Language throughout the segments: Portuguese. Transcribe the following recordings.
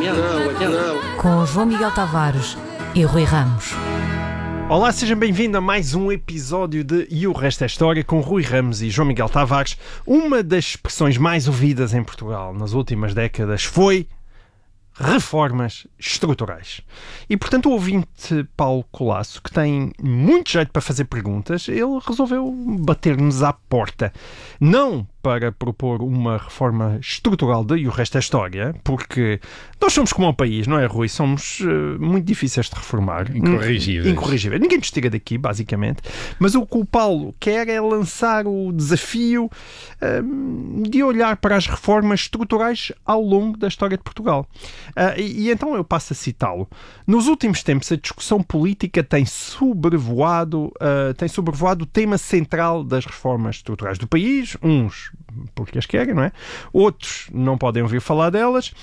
Com João Miguel Tavares e Rui Ramos. Olá, sejam bem-vindos a mais um episódio de E o Resto é História com Rui Ramos e João Miguel Tavares. Uma das expressões mais ouvidas em Portugal nas últimas décadas foi reformas estruturais. E, portanto, o ouvinte Paulo Colasso, que tem muito jeito para fazer perguntas, ele resolveu bater-nos à porta. Não para propor uma reforma estrutural de E o Resto é História, porque nós somos como um país, não é, Rui? Somos muito difíceis de reformar. Incorrigíveis. Ninguém nos tira daqui, basicamente. Mas o que o Paulo quer é lançar o desafio de olhar para as reformas estruturais ao longo da história de Portugal. E então eu passo a citá-lo. Nos últimos tempos, a discussão política tem sobrevoado o tema central das reformas estruturais do país. Uns porque as querem, não é? Outros não podem ouvir falar delas.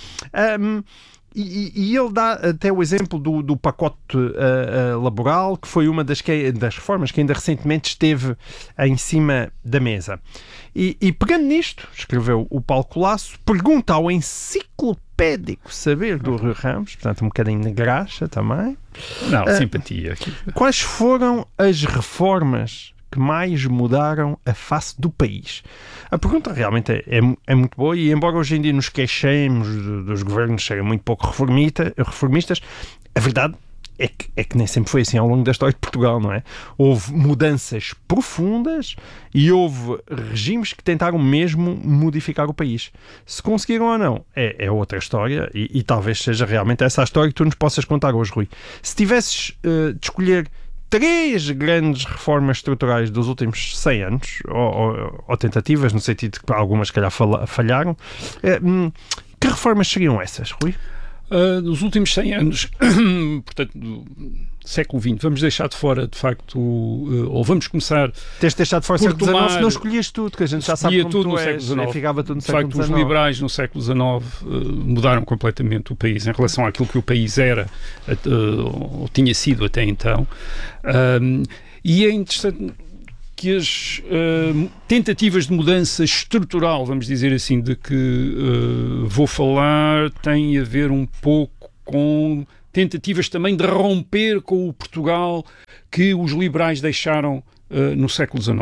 E ele dá até o exemplo do pacote laboral, que foi uma das reformas que ainda recentemente esteve em cima da mesa. E pegando nisto, escreveu o Paulo Colasso, pergunta ao enciclopédico saber do Rui Ramos, portanto um bocadinho de graxa também. Não, simpatia. Quais foram as reformas que mais mudaram a face do país? A pergunta realmente é muito boa e, embora hoje em dia nos queixemos dos governos serem muito pouco reformistas, a verdade é que nem sempre foi assim ao longo da história de Portugal, não é? Houve mudanças profundas e houve regimes que tentaram mesmo modificar o país. Se conseguiram ou não, é outra história e talvez seja realmente essa a história que tu nos possas contar hoje, Rui. Se tivesses de escolher 3 grandes reformas estruturais dos últimos 100 anos, ou tentativas, no sentido de que algumas, se calhar, falharam, que reformas seriam essas, Rui? Nos últimos 100 anos, portanto, do século XX, vamos deixar de fora, de facto, ou vamos começar... Tens deixado de fora o século XIX, se não escolhias tudo, que a gente já sabe como tudo tu és, ficava tudo no século XIX. De facto, os liberais no século XIX mudaram completamente o país em relação àquilo que o país era, ou tinha sido até então. E é interessante que as tentativas de mudança estrutural, vamos dizer assim, de que vou falar, têm a ver um pouco com tentativas também de romper com o Portugal que os liberais deixaram no século XIX.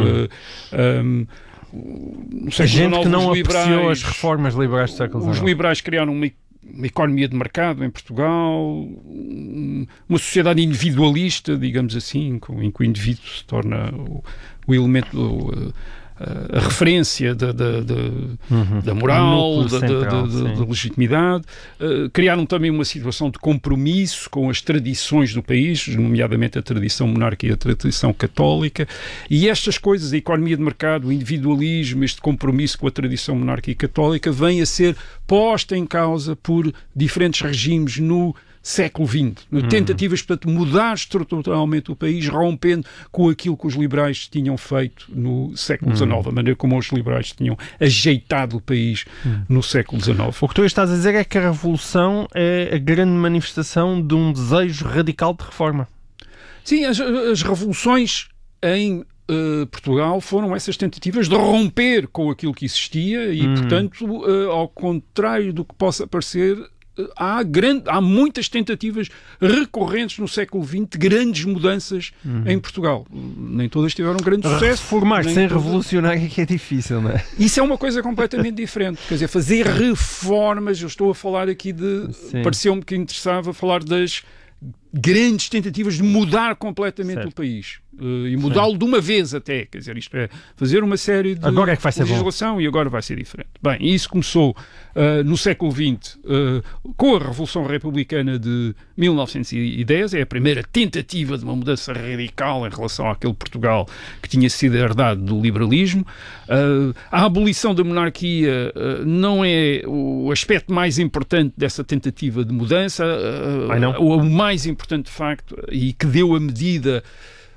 A gente que não apreciou as reformas liberais do século XIX. Os liberais criaram uma economia de mercado em Portugal, uma sociedade individualista, digamos assim, em que o indivíduo se torna o elemento, a referência da moral, da legitimidade. Criaram também uma situação de compromisso com as tradições do país, nomeadamente a tradição monárquica e a tradição católica, e estas coisas, a economia de mercado, o individualismo, este compromisso com a tradição monárquica e católica, vem a ser posta em causa por diferentes regimes no século XX, tentativas para mudar estruturalmente o país, rompendo com aquilo que os liberais tinham feito no século XIX, a maneira como os liberais tinham ajeitado o país no século XIX. O que tu estás a dizer é que a Revolução é a grande manifestação de um desejo radical de reforma. Sim, as revoluções em Portugal foram essas tentativas de romper com aquilo que existia e, portanto, ao contrário do que possa parecer, há muitas tentativas recorrentes no século XX de grandes mudanças em Portugal. Nem todas tiveram grande sucesso. Reformar sem revolucionar é que é difícil, não é? Isso é uma coisa completamente diferente. Quer dizer, fazer reformas, eu estou a falar aqui pareceu-me que interessava falar das grandes tentativas de mudar completamente o país. E mudá-lo de uma vez até, quer dizer, isto é, fazer uma série de agora é que vai ser legislação e agora vai ser diferente. Bem, isso começou no século XX com a Revolução Republicana de 1910, é a primeira tentativa de uma mudança radical em relação àquele Portugal que tinha sido herdado do liberalismo. A abolição da monarquia não é o aspecto mais importante dessa tentativa de mudança. O mais importante, de facto, e que deu a medida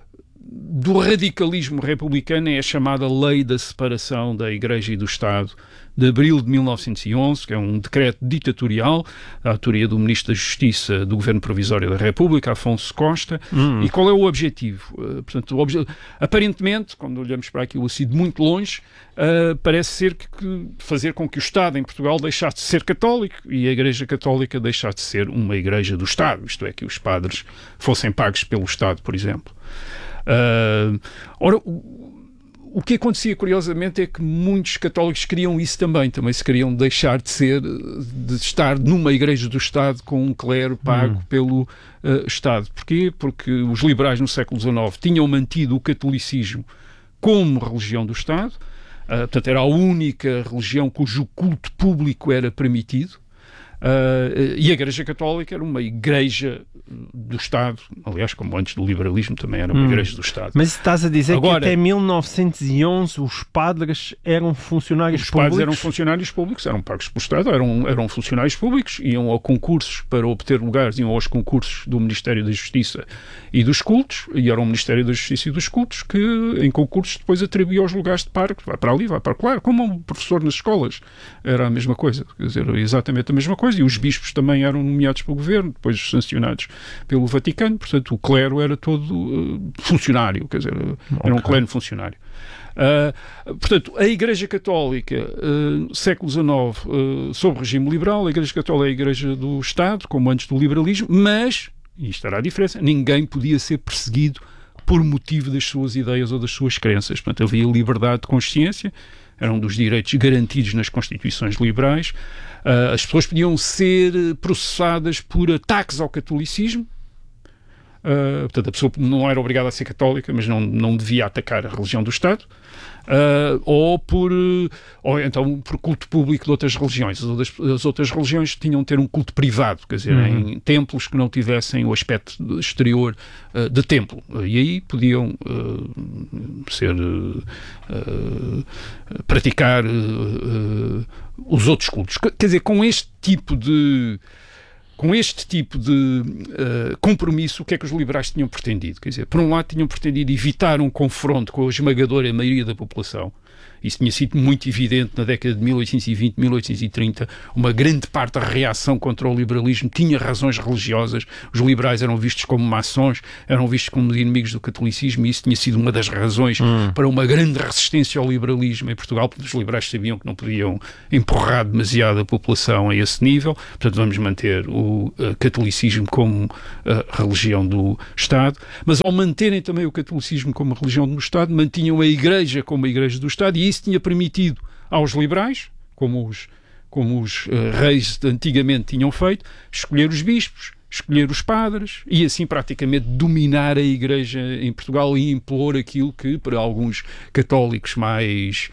do radicalismo republicano é a chamada Lei da Separação da Igreja e do Estado, de abril de 1911, que é um decreto ditatorial, da autoria do Ministro da Justiça do Governo Provisório da República, Afonso Costa. E qual é o objetivo? Portanto, aparentemente, quando olhamos para aquilo assim de muito longe, parece ser que fazer com que o Estado em Portugal deixasse de ser católico e a Igreja Católica deixasse de ser uma Igreja do Estado, isto é, que os padres fossem pagos pelo Estado, por exemplo. Ora, o que acontecia, curiosamente, é que muitos católicos queriam isso também se queriam deixar de estar numa Igreja do Estado com um clero pago pelo Estado. Porquê? Porque os liberais no século XIX tinham mantido o catolicismo como religião do Estado, portanto era a única religião cujo culto público era permitido, e a Igreja Católica era uma igreja do Estado, aliás, como antes do liberalismo também era uma igreja do Estado. Mas estás a dizer que até 1911 os padres eram funcionários públicos? Os padres eram funcionários públicos, eram pagos pelo Estado, eram funcionários públicos, iam a concursos para obter lugares, iam aos concursos do Ministério da Justiça e dos cultos, e era o Ministério da Justiça e dos cultos que em concursos depois atribuía os lugares de parque, vai para ali, vai para lá, como um professor nas escolas, era a mesma coisa, quer dizer, exatamente a mesma coisa, e os bispos também eram nomeados pelo governo, depois sancionados pelo Vaticano, portanto o clero era todo funcionário, quer dizer, era um clero funcionário. Portanto, a Igreja Católica, século XIX, sob regime liberal, a Igreja Católica é a Igreja do Estado, como antes do liberalismo, mas, e isto era a diferença, ninguém podia ser perseguido por motivo das suas ideias ou das suas crenças. Portanto, havia liberdade de consciência, era um dos direitos garantidos nas constituições liberais. As pessoas podiam ser processadas por ataques ao catolicismo. Portanto, a pessoa não era obrigada a ser católica, mas não devia atacar a religião do Estado. Ou então por culto público de outras religiões. As outras religiões tinham de ter um culto privado, quer dizer, em templos que não tivessem o aspecto exterior de templo. E aí podiam praticar os outros cultos. Quer dizer, com este tipo de compromisso, o que é que os liberais tinham pretendido? Quer dizer, por um lado tinham pretendido evitar um confronto com a esmagadora maioria da população. Isso tinha sido muito evidente na década de 1820, 1830. Uma grande parte da reação contra o liberalismo tinha razões religiosas. Os liberais eram vistos como maçons, eram vistos como inimigos do catolicismo, e isso tinha sido uma das razões para uma grande resistência ao liberalismo em Portugal, porque os liberais sabiam que não podiam empurrar demasiado a população a esse nível. Portanto, vamos manter o catolicismo como religião do Estado. Mas ao manterem também o catolicismo como religião do Estado, mantinham a Igreja como a Igreja do Estado, e isso tinha permitido aos liberais, como os reis antigamente tinham feito, escolher os bispos, escolher os padres e assim praticamente dominar a Igreja em Portugal e impor aquilo que para alguns católicos mais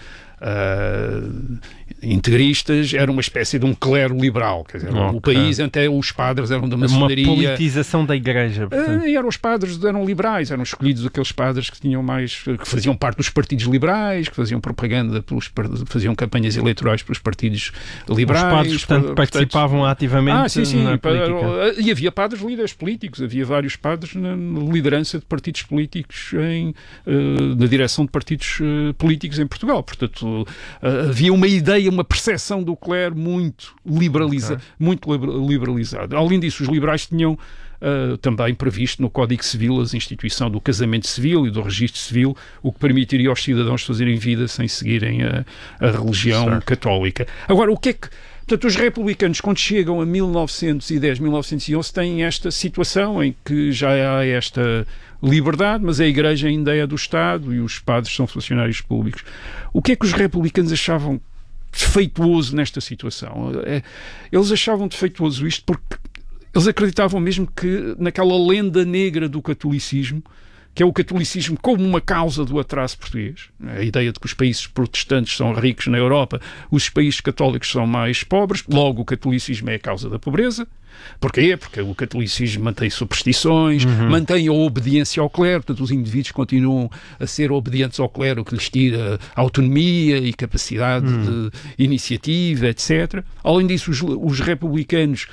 integristas era uma espécie de um clero liberal, quer dizer, o país, até os padres eram da maçonaria. Uma politização da Igreja. E os padres eram liberais, eram escolhidos aqueles padres que tinham que faziam parte dos partidos liberais, que faziam propaganda, faziam campanhas eleitorais pelos partidos liberais. Os padres, portanto, participavam ativamente na política. E havia padres líderes políticos, havia vários padres na liderança de partidos políticos, na direção de partidos políticos em Portugal. Portanto, havia uma ideia, uma percepção do clero muito liberalizada. Além disso, os liberais tinham também previsto no Código Civil a instituição do casamento civil e do registro civil, o que permitiria aos cidadãos fazerem vida sem seguirem a religião católica. Agora, o que é que... Portanto, os republicanos, quando chegam a 1910, 1911, têm esta situação em que já há esta liberdade, mas a Igreja ainda é do Estado e os padres são funcionários públicos. O que é que os republicanos achavam defeituoso nesta situação? Eles achavam defeituoso isto porque eles acreditavam mesmo que naquela lenda negra do catolicismo, que é o catolicismo como uma causa do atraso português. A ideia de que os países protestantes são ricos na Europa, os países católicos são mais pobres, logo o catolicismo é a causa da pobreza. Porquê? Porque o catolicismo mantém superstições, mantém a obediência ao clero, portanto os indivíduos continuam a ser obedientes ao clero, o que lhes tira autonomia e capacidade de iniciativa, etc. Além disso, os republicanos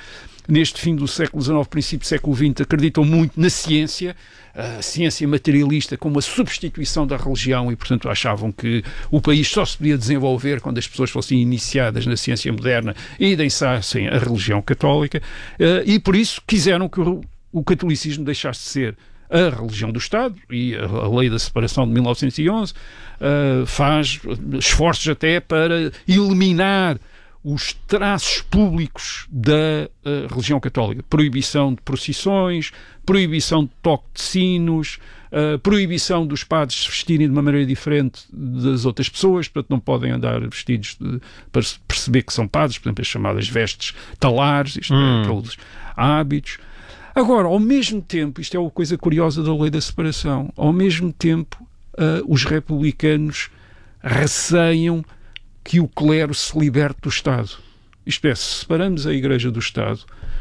neste fim do século XIX, princípio do século XX, acreditam muito na ciência, a ciência materialista como a substituição da religião, e portanto achavam que o país só se podia desenvolver quando as pessoas fossem iniciadas na ciência moderna e deixassem a religião católica, e por isso quiseram que o catolicismo deixasse de ser a religião do Estado, e a lei da separação de 1911 faz esforços até para eliminar os traços públicos da religião católica. Proibição de procissões, proibição de toque de sinos, proibição dos padres se vestirem de uma maneira diferente das outras pessoas, portanto não podem andar vestidos para perceber que são padres, por exemplo, as chamadas vestes talares, isto é, aqueles hábitos. Agora, ao mesmo tempo, isto é uma coisa curiosa da lei da separação, ao mesmo tempo os republicanos receiam que o clero se liberte do Estado. Isto é, se separamos a Igreja do Estado,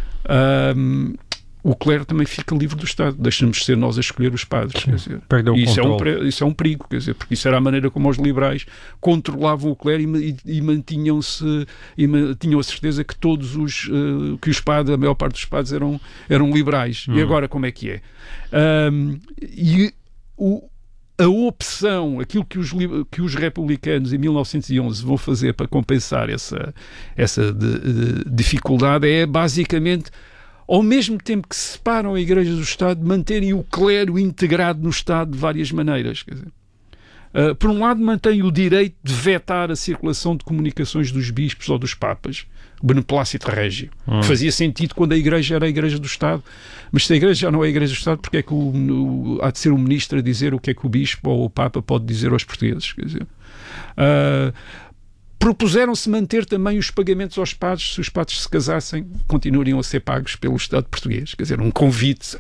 o clero também fica livre do Estado. Deixamos ser nós a escolher os padres. Quer dizer, isso é um perigo, quer dizer, porque isso era a maneira como os liberais controlavam o clero e mantinham-se e tinham a certeza que todos que os padres, a maior parte dos padres eram liberais. E agora como é que é? A opção, aquilo que os republicanos em 1911 vão fazer para compensar essa dificuldade é basicamente, ao mesmo tempo que separam a Igreja do Estado, manterem o clero integrado no Estado de várias maneiras. Quer dizer, por um lado, mantém o direito de vetar a circulação de comunicações dos bispos ou dos papas, o beneplácito régio. Fazia sentido quando a Igreja era a Igreja do Estado, mas se a Igreja já não é a Igreja do Estado, porque é que há de ser o ministro a dizer o que é que o bispo ou o papa pode dizer aos portugueses? Quer dizer, propuseram-se manter também os pagamentos aos padres, se os padres se casassem, continuariam a ser pagos pelo Estado português. Quer dizer, um convite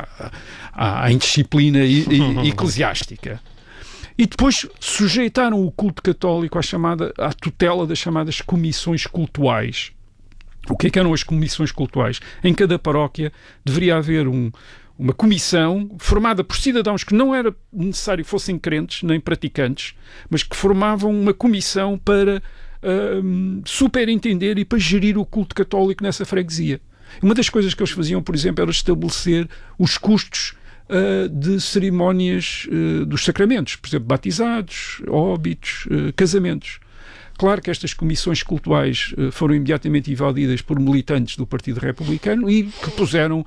à indisciplina eclesiástica. E depois sujeitaram o culto católico à tutela das chamadas comissões cultuais. O que eram as comissões cultuais? Em cada paróquia deveria haver uma comissão formada por cidadãos que não era necessário que fossem crentes nem praticantes, mas que formavam uma comissão para superentender e para gerir o culto católico nessa freguesia. Uma das coisas que eles faziam, por exemplo, era estabelecer os custos de cerimónias dos sacramentos, por exemplo, batizados, óbitos, casamentos. Claro que estas comissões cultuais foram imediatamente invadidas por militantes do Partido Republicano e que puseram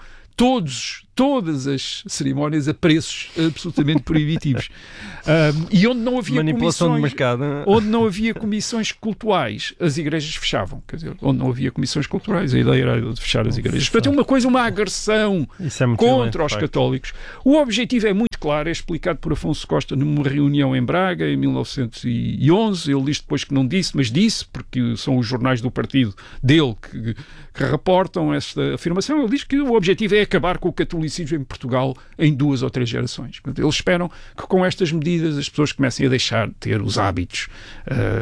todas as cerimónias a preços absolutamente proibitivos. E onde não havia manipulação de mercado. Onde não havia comissões cultuais, as igrejas fechavam. Quer dizer, onde não havia comissões culturais, a ideia era de fechar as igrejas. Portanto, é uma agressão contra os católicos. O objetivo é muito claro, é explicado por Afonso Costa numa reunião em Braga, em 1911. Ele diz depois que não disse, mas disse, porque são os jornais do partido dele que reportam esta afirmação. Ele diz que o objetivo é acabar com o catolicismo em Portugal em 2 ou 3 gerações. Portanto, eles esperam que com estas medidas as pessoas comecem a deixar de ter os hábitos